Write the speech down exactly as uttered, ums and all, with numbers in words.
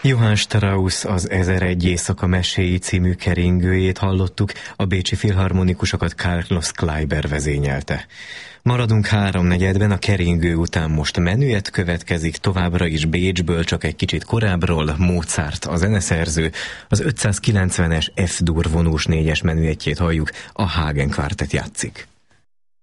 Johann Strauss az Ezeregy éjszaka meséi című keringőjét hallottuk, a bécsi filharmonikusokat Carlos Kleiber vezényelte. Maradunk háromnegyedben, a keringő után most menüet következik, továbbra is Bécsből, csak egy kicsit korábbról. Mozart a zeneszerző, az ötszázkilencvenes F-dur vonós négyes menüetjét halljuk, a Hagen Quartet játszik.